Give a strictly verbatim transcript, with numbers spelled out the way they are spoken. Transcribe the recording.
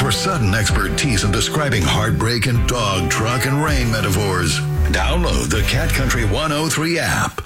for sudden expertise in describing heartbreak and dog, truck, and rain metaphors. Download the Cat Country one oh three app.